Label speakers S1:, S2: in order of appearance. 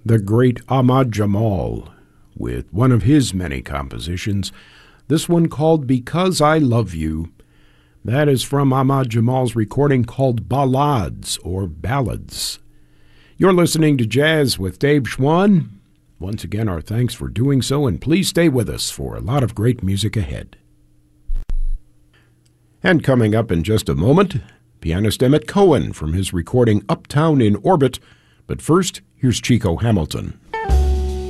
S1: the great Ahmad Jamal, with one of his many compositions, this one called Because I Love You. That is from Ahmad Jamal's recording called Ballades or Ballads. You're listening to Jazz with Dave Schwann. Once again, our thanks for doing so, and please stay with us for a lot of great music ahead. And coming up in just a moment, pianist Emmett Cohen from his recording Uptown in Orbit. But first, here's Chico Hamilton.